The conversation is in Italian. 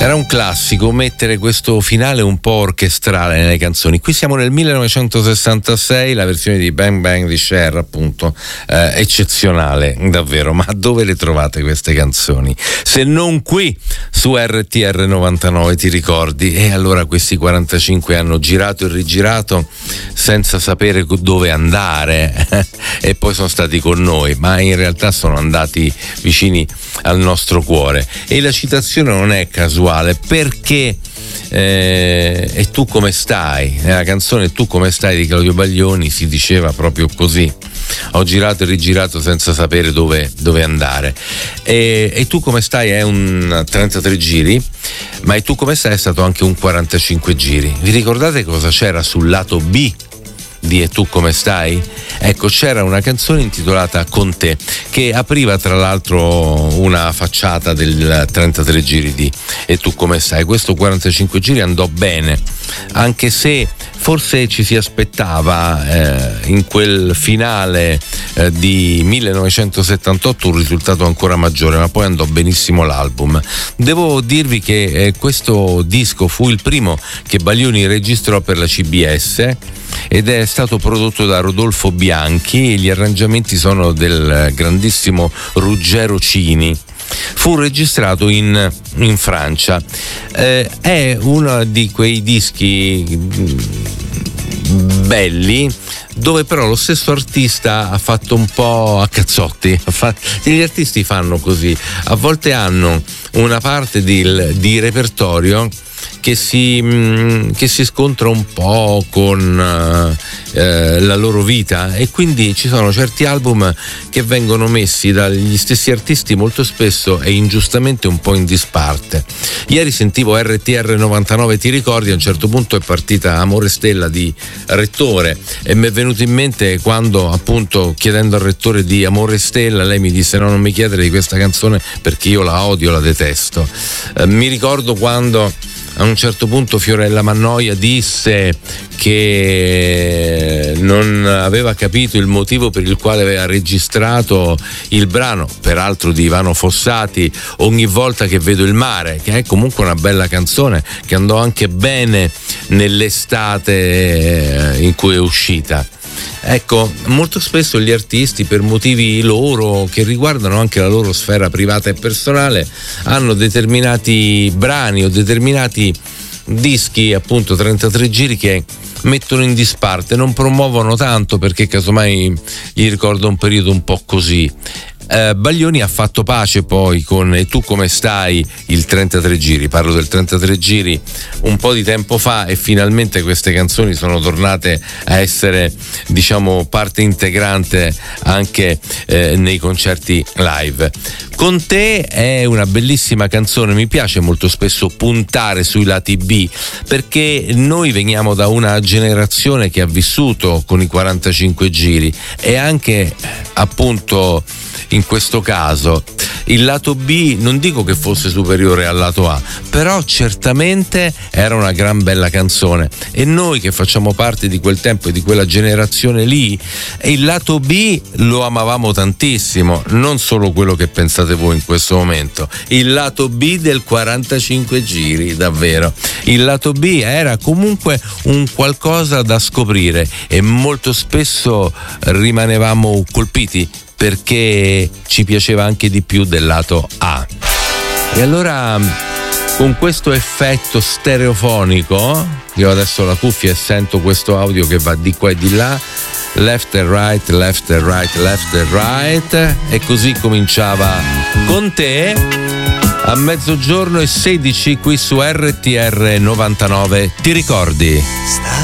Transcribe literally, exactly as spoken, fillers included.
Era un classico mettere questo finale un po' orchestrale nelle canzoni. Qui siamo nel millenovecentosessantasei, la versione di Bang Bang di Cher, appunto, eh, eccezionale, davvero. Ma dove le trovate queste canzoni? Se non qui, su R T R novantanove, ti ricordi? E allora questi quarantacinque hanno girato e rigirato senza sapere dove andare e poi sono stati con noi, ma in realtà sono andati vicini al nostro cuore. E la citazione non è casuale, perché eh, e tu come stai? Nella canzone Tu come stai di Claudio Baglioni si diceva proprio così: ho girato e rigirato senza sapere dove, dove andare. E, e Tu come stai è un trentatré giri, ma E tu come stai è stato anche un quarantacinque giri. Vi ricordate cosa c'era sul lato B di E tu come stai? Ecco, c'era una canzone intitolata Con te, che apriva tra l'altro una facciata del trentatré giri di E tu come stai. Questo quarantacinque giri andò bene, anche se forse ci si aspettava eh, in quel finale eh, di millenovecentosettantotto un risultato ancora maggiore, ma poi andò benissimo l'album. Devo dirvi che eh, questo disco fu il primo che Baglioni registrò per la C B S ed è stato prodotto da Rodolfo Bianchi e gli arrangiamenti sono del grandissimo Ruggero Cini. Fu registrato in, in Francia. Eh, è uno di quei dischi belli dove però lo stesso artista ha fatto un po' a cazzotti. Gli artisti fanno così, a volte hanno una parte di, di repertorio che si, che si scontra un po' con eh, la loro vita, e quindi ci sono certi album che vengono messi dagli stessi artisti molto spesso e ingiustamente un po' in disparte. Ieri sentivo R T R novantanove, ti ricordi? A un certo punto è partita Amore Stella di Rettore e mi è venuto in mente quando, appunto, chiedendo al Rettore di Amore Stella, lei mi disse: no, non mi chiedere di questa canzone perché io la odio, la detesto. Eh, mi ricordo quando a un certo punto Fiorella Mannoia disse che non aveva capito il motivo per il quale aveva registrato il brano, peraltro di Ivano Fossati, Ogni volta che vedo il mare, che è comunque una bella canzone che andò anche bene nell'estate in cui è uscita. Ecco, molto spesso gli artisti, per motivi loro che riguardano anche la loro sfera privata e personale, hanno determinati brani o determinati dischi, appunto trentatré giri, che mettono in disparte, non promuovono tanto perché casomai gli ricorda un periodo un po' così. Eh, Baglioni ha fatto pace poi con E tu come stai, il trentatré giri, parlo del trentatré giri un po' di tempo fa, e finalmente queste canzoni sono tornate a essere, diciamo, parte integrante anche eh, nei concerti live. Con te è una bellissima canzone, mi piace molto spesso puntare sui lati B, perché noi veniamo da una generazione che ha vissuto con i quarantacinque giri, e anche appunto in questo caso il lato B non dico che fosse superiore al lato A, però certamente era una gran bella canzone, e noi che facciamo parte di quel tempo e di quella generazione lì, il lato B lo amavamo tantissimo, non solo quello che pensate voi in questo momento, il lato B del quarantacinque giri, davvero. Il lato B era comunque un qualcosa da scoprire e molto spesso rimanevamo colpiti perché ci piaceva anche di più del lato A. E allora, con questo effetto stereofonico, io adesso ho la cuffia e sento questo audio che va di qua e di là, left and right, left and right, left and right, e così cominciava Con te a mezzogiorno e sedici qui su R T R novantanove, ti ricordi?